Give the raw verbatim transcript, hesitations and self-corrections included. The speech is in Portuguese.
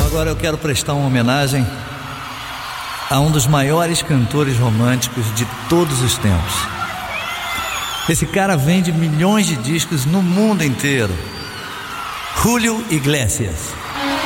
Agora eu quero prestar uma homenagem a um dos maiores cantores românticos de todos os tempos. Esse cara vende milhões de discos no mundo inteiro. Julio Iglesias.